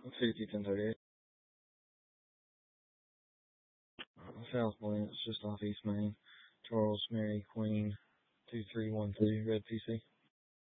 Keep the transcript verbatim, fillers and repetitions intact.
fifty ten thirty-eight. Uh, South Lance, just off East Main. Charles Mary Queen, two three one three, Red P C.